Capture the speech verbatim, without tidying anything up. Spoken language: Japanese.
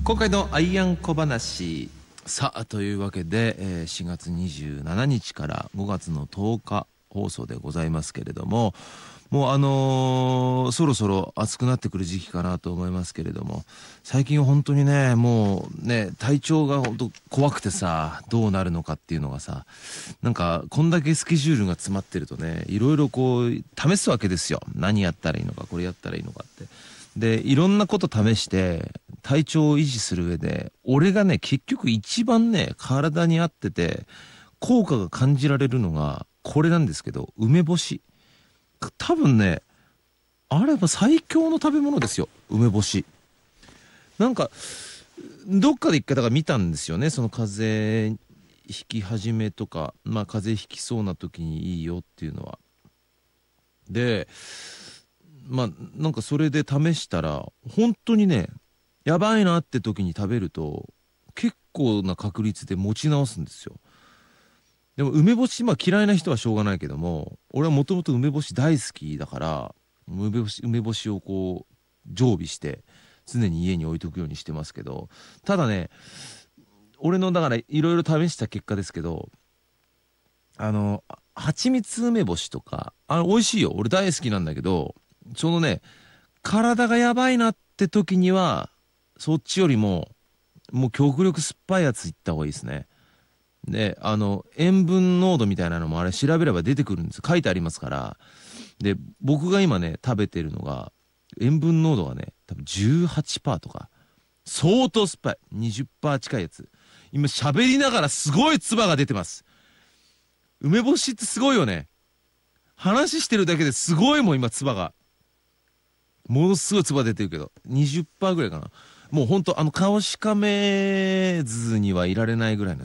今回のアイアン小話、さあというわけで、えー、しがつにじゅうしちにちからごがつのとおか放送でございますけれども、もうあのー、そろそろ暑くなってくる時期かなと思いますけれども、最近本当にね、もうね、体調が本当怖くてさ、どうなるのかっていうのがさ、なんかこんだけスケジュールが詰まってるとね、いろいろこう試すわけですよ。何やったらいいのか、これやったらいいのかって。で、いろんなこと試して体調を維持する上で、俺がね、結局一番ね、体に合ってて効果が感じられるのがこれなんですけど、梅干し。多分ね、あれは最強の食べ物ですよ、梅干し。なんかどっかで一回だから見たんですよね、その風邪ひき始めとか、まあ風邪ひきそうな時にいいよっていうのは。で、まあなんかそれで試したら本当にね、やばいなって時に食べると結構な確率で持ち直すんですよ。でも梅干し、まあ嫌いな人はしょうがないけども、俺はもともと梅干し大好きだから、梅干し、梅干しをこう常備して常に家に置いとくようにしてますけど、ただね、俺のだからいろいろ試した結果ですけど、あの蜂蜜梅干しとか、あれ美味しいよ、俺大好きなんだけど、そのね、体がやばいなって時にはそっちよりももう極力酸っぱいやついった方がいいですね。で、あの塩分濃度みたいなのもあれ調べれば出てくるんです、書いてありますから。で、僕が今ね食べてるのが塩分濃度がね多分 じゅうはちパーセント とか、相当酸っぱい にじゅっパーセント 近いやつ。今喋りながらすごい唾が出てます。梅干しってすごいよね。話してるだけですごいもん、今唾がものすごい唾出てるけど にじゅっパーセント ぐらいかな。もうほんとあの顔しかめずにはいられないぐらいの